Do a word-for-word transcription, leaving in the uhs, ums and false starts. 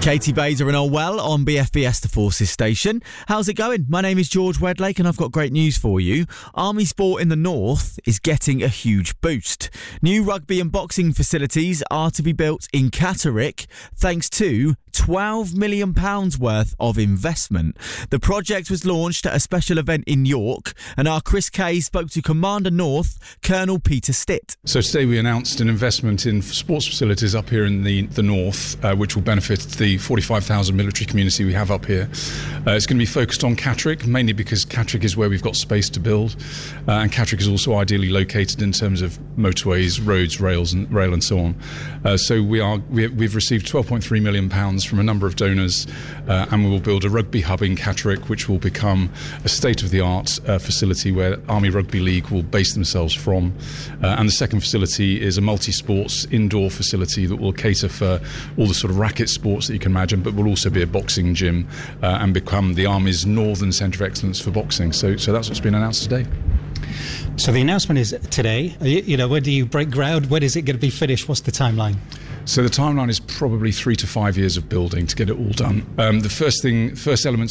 Katie Bader and Orwell on B F B Esther Forces station. How's it going? My name is George Wedlake and I've got great news for you. Army Sport in the North is getting a huge boost. New rugby and boxing facilities are to be built in Catterick thanks to twelve million pounds worth of investment. The project was launched at a special event in York, and our Chris Kay spoke to Commander North, Colonel Peter Stitt. So today we announced an investment in sports facilities up here in the, the north, uh, which will benefit the forty-five thousand military community we have up here. Uh, it's going to be focused on Catterick, mainly because Catterick is where we've got space to build, uh, and Catterick is also ideally located in terms of motorways, roads, rails, and rail, and so on. Uh, so we are we, we've received twelve point three million pounds from a number of donors, uh, and we will build a rugby hub in Catterick, which will become a state-of-the-art uh, facility where Army Rugby League will base themselves from. Uh, and the second facility is a multi-sports indoor facility that will cater for all the sort of racket sports that you can imagine, but will also be a boxing gym uh, and become the Army's northern centre of excellence for boxing. So, so that's what's been announced today. So the announcement is today. You, you know, when do you break ground? When is it going to be finished? What's the timeline? So the timeline is probably three to five years of building to get it all done. Um, the first thing, first elements